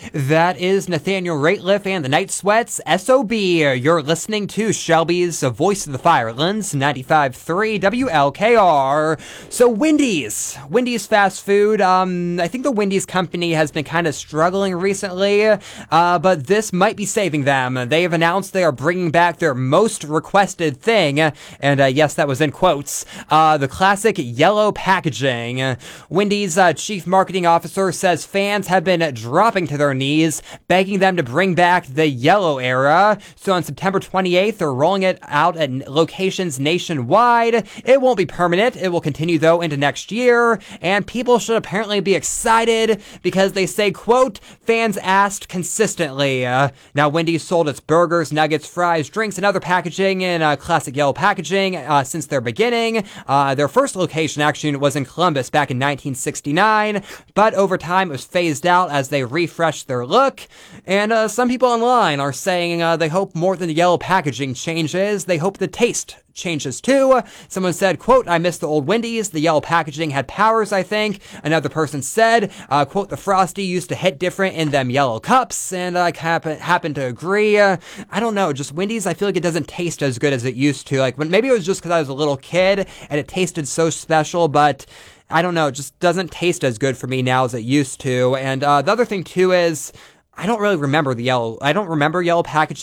That is Nathaniel Rateliff and the Night Sweats, S.O.B. You're listening to Shelby's Voice of the Firelands, 95.3 WLKR. So Wendy's fast food. I think the Wendy's company has been kind of struggling recently, but this might be saving them. They have announced they are bringing back their most requested thing, and yes, that was in quotes, the classic yellow packaging. Wendy's chief marketing officer says fans have been dropping to their knees, begging them to bring back the yellow era. So on September 28th, they're rolling it out at locations nationwide. It won't be permanent. It will continue, though, into next year. And people should apparently be excited because they say, quote, fans asked consistently. Now, Wendy's sold its burgers, nuggets, fries, drinks, and other packaging in classic yellow packaging since their beginning. Their first location, actually, was in Columbus back in 1969. But over time, it was phased out as they refreshed their look, and some people online are saying they hope more than the yellow packaging changes, they hope the taste changes too. Someone said, quote, I miss the old Wendy's. The yellow packaging had powers, I think. Another person said, quote, the Frosty used to hit different in them yellow cups, and I happen to agree. I don't know, just Wendy's, I feel like it doesn't taste as good as it used to. Like, maybe it was just because I was a little kid and it tasted so special, but I don't know, it just doesn't taste as good for me now as it used to. And the other thing too is, I don't remember yellow packaging